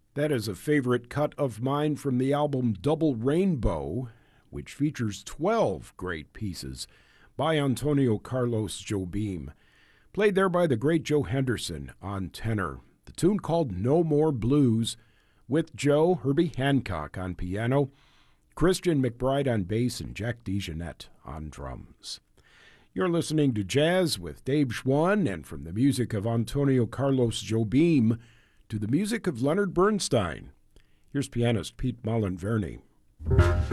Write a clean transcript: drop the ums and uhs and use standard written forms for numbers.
That is a favorite cut of mine from the album Double Rainbow, which features 12 great pieces by Antonio Carlos Jobim, played there by the great Joe Henderson on tenor. The tune called No More Blues, with Joe Herbie Hancock on piano, Christian McBride on bass, and Jack DeJohnette on drums. You're listening to Jazz with Dave Schwann, and from the music of Antonio Carlos Jobim to the music of Leonard Bernstein, here's pianist Pete Mullen-Verney.